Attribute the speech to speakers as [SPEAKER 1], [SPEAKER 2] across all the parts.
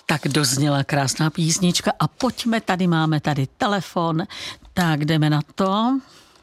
[SPEAKER 1] Tak dozněla krásná písnička a pojďme, máme tady telefon, tak jdeme na to.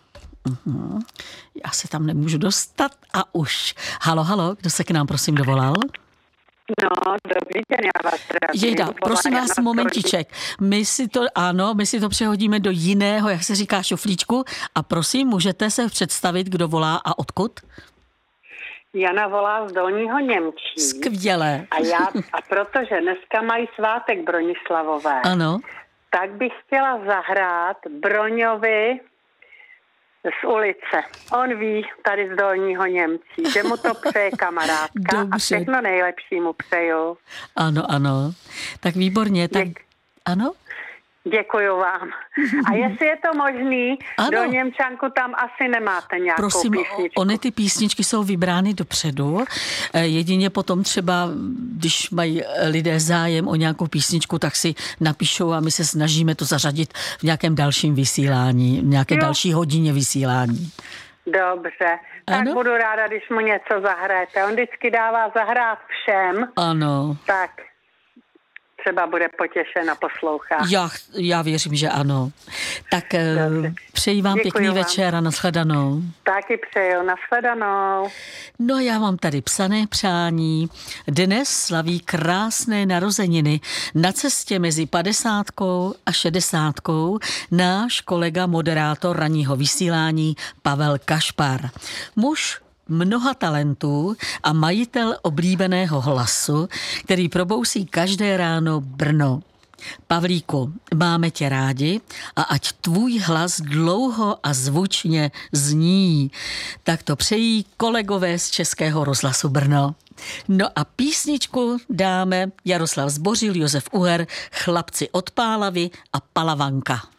[SPEAKER 1] Já se tam nemůžu dostat a už. Halo, kdo se k nám prosím dovolal?
[SPEAKER 2] No, dobrý den, já vás zdravím.
[SPEAKER 1] Jejda, prosím vás, momentiček. My si to přehodíme do jiného, jak se říká, šuflíčku. A prosím, můžete se představit, kdo volá a odkud?
[SPEAKER 2] Jana volá z Dolního Němčí.
[SPEAKER 1] Skvěle.
[SPEAKER 2] A protože dneska mají svátek Bronislavové,
[SPEAKER 1] ano,
[SPEAKER 2] tak bych chtěla zahrát Broňovi z ulice. On ví, tady z Dolního Němčí, že mu to přeje kamarádka.
[SPEAKER 1] Dobře.
[SPEAKER 2] A všechno nejlepší mu přeju.
[SPEAKER 1] Ano. Tak výborně. Tak... Ano?
[SPEAKER 2] Děkuju vám. A jestli je to možný,
[SPEAKER 1] ano.
[SPEAKER 2] do Němčanku tam asi nemáte nějakou
[SPEAKER 1] Prosím,
[SPEAKER 2] písničku.
[SPEAKER 1] ony ty písničky jsou vybrány dopředu. Jedině potom třeba, když mají lidé zájem o nějakou písničku, tak si napíšou a my se snažíme to zařadit v nějakém dalším vysílání, v nějaké další hodině vysílání.
[SPEAKER 2] Dobře, tak
[SPEAKER 1] ano?
[SPEAKER 2] budu ráda, když mu něco zahrajete. On vždycky dává zahrát všem.
[SPEAKER 1] Ano.
[SPEAKER 2] Tak třeba bude potěšen a poslouchá.
[SPEAKER 1] Já věřím, že ano. Tak dobře. Přeji vám pěkný večer a nashledanou. Taky
[SPEAKER 2] přeju, nashledanou.
[SPEAKER 1] No já mám tady psané přání. Dnes slaví krásné narozeniny. Na cestě mezi 50 a 60 náš kolega moderátor ranního vysílání Pavel Kašpar. Muž mnoha talentů a majitel oblíbeného hlasu, který probousí každé ráno Brno. Pavlíku, máme tě rádi a ať tvůj hlas dlouho a zvučně zní. Tak to přejí kolegové z Českého rozhlasu Brno. No a písničku dáme Jaroslav Zbořil, Josef Uher, Chlapci od Pálavy a Palavanka.